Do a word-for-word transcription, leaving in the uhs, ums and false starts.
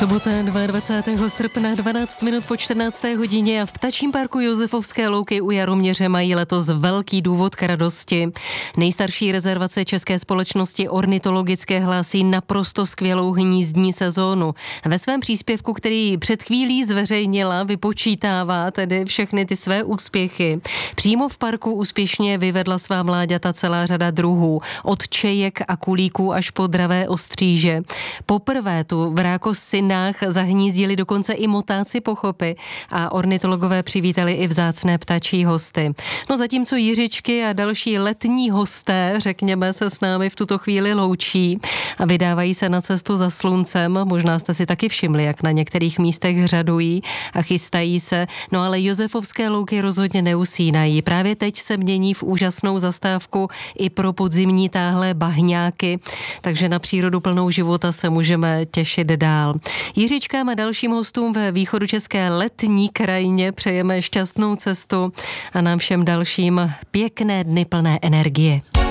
Sobota dvacátého druhého srpna, dvanáct minut po čtrnácté hodině a v Ptačím parku Josefovské louky u Jaroměře mají letos velký důvod k radosti. Nejstarší rezervace České společnosti ornitologické hlásí naprosto skvělou hnízdní sezónu. Ve svém příspěvku, který před chvílí zveřejnila, vypočítává tedy všechny ty své úspěchy. Přímo v parku úspěšně vyvedla svá mláďata celá řada druhů, od čejek a kulíků až po dravé ostříže. Poprvé tu v Rákosinách zahnízdili dokonce i motáci pochopy a ornitologové přivítali i vzácné ptačí hosty. No zatímco Jiřičky a další letní hosté, řekněme, se s námi v tuto chvíli loučí a vydávají se na cestu za sluncem. Možná jste si taky všimli, jak na některých místech řadují a chystají se. No ale Josefovské louky rozhodně neusínají. Právě teď se mění v úžasnou zastávku i pro podzimní táhlé bahňáky, takže na přírodu plnou života se můžeme těšit dál. Jiřičkám a dalším hostům ve východočeské letní krajině přejeme šťastnou cestu a nám všem dalším pěkné dny plné energie.